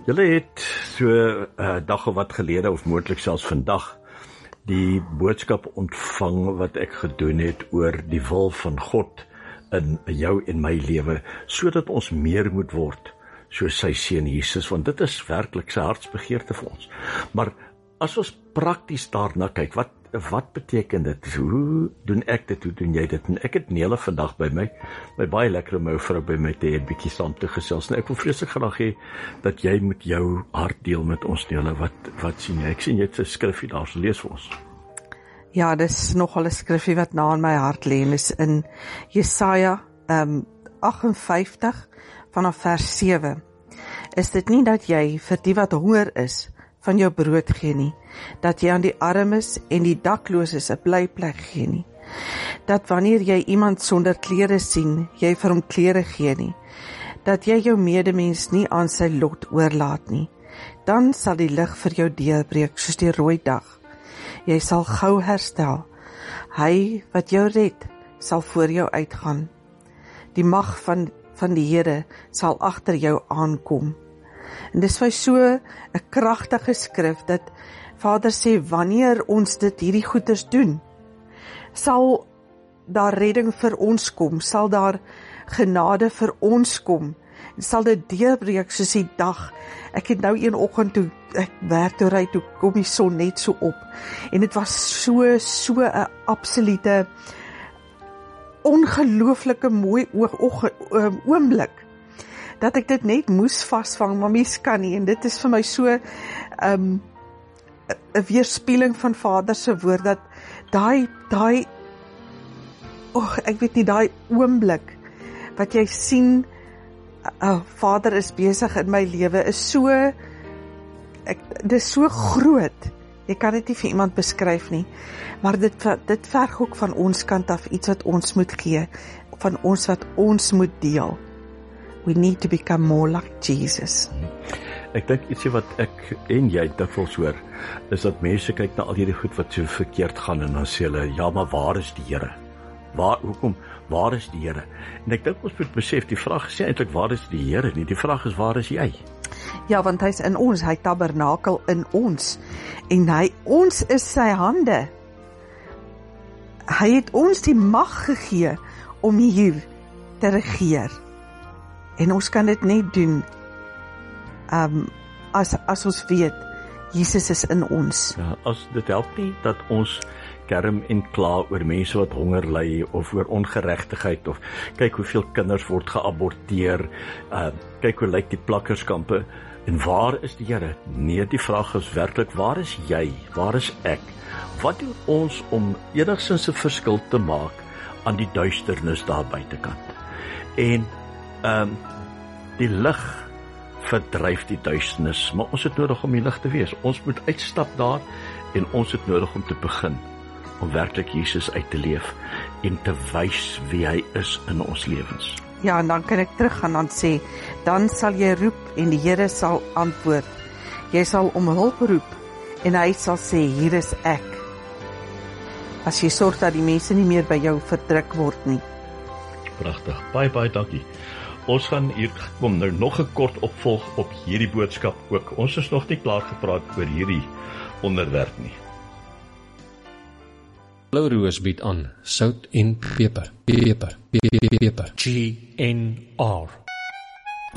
Julle het so 'n dag of wat gelede, of moontlik selfs vandag, die boodskap ontvang wat ek gedoen het oor die wil van God in jou en my lewe, sodat ons meer moet word soos sy seun Jesus, want dit is werklik sy hartsbegeerte vir ons. Maar as ons prakties daarna kyk, wat beteken dit? Hoe doen ek dit? Hoe doen jy dit? En ek het Nele vandag by my baie lekker om my vrou by my te hê, 'n bietjie saam te gesels. En ek wil vreeslik graag hê dat jy met jou hart deel met ons, Nele. Wat sien jy? Ek sien jy het 'n skrifgie daar, so lees vir ons. Ja, dis nogal 'n skrifgie wat na in my hart lê, en is in Jesaja 58 vanaf vers 7. Is dit nie dat jy vir die wat honger is van jou brood gee nie, dat jy aan die armes en die dakloses 'n blyplek gee nie, dat wanneer jy iemand sonder klere sien, jy vir hom klere gee nie, dat jy jou medemens nie aan sy lot oorlaat nie, dan sal die lig vir jou deurbreek soos die rooi dag. Jy sal gou herstel. Hy wat jou red, sal voor jou uitgaan. Die mag van die Here sal agter jou aankom. En dis vir so 'n kragtige skrif, dat Vader sê, wanneer ons hierdie goeders doen, sal daar redding vir ons kom, sal daar genade vir ons kom, en sal dit deurbreek soos die dag. Ek het nou een oggend toe ek werk toe ry, toe kom die son net so op, en dit was so 'n absolute ongelooflike mooi oomblik, dat ek dit net moes vasvang, maar mens kan nie, en dit is vir my so 'n weerspieëling van Vader se woord, dat ek weet nie, daai oomblik wat jy sien, Vader is besig in my lewe, is so, dit is so groot, jy kan dit nie vir iemand beskryf nie, maar dit verg ook van ons kant af iets wat ons moet gee, van ons wat ons moet deel. We need to become more like Jesus. Ek dink ietsie wat ek en jy dikwels hoor, is dat mense kyk na al hierdie goed wat so verkeerd gaan, en dan sê hulle, ja, maar waar is die Here? Waar is die Here? En ek dink ons moet besef, die vraag is nie eintlik waar is die Here nie, die vraag is waar is jy? Ja, want hy is in ons, hy tabernakel in ons, en ons is sy hande. Hy het ons die mag gegee om hier te regeer. En ons kan dit net doen as ons weet Jesus is in ons. Ja, as dit help nie dat ons kerm en kla oor mense wat honger ly, of oor ongeregtigheid, of kyk hoeveel kinders word geaborteer, kyk hoe lyk die plakkerskampe, en waar is die Here? Nee, die vraag is werklik, waar is jy? Waar is ek? Wat doen ons om enigstens 'n verskil te maak aan die duisternis daar buitekant? En die lig verdryf die duisternis, maar ons het nodig om die lig te wees. Ons moet uitstap daar, en ons het nodig om te begin om werklik Jesus uit te leef en te wys wie hy is in ons lewens. Ja, en dan kan ek teruggaan en sê, dan sal jy roep en die Here sal antwoord. Jy sal om hulp roep en hy sal sê, hier is ek. As jy sorg dat die mense nie meer by jou verdruk word nie. Pragtig, baie dankie. Ons gaan hier kom nou nog 'n kort opvolg op hierdie boodskap ook. Ons is nog nie klaar gepraat oor hierdie onderwerp nie. Blou Roos bied aan sout en peper. GNR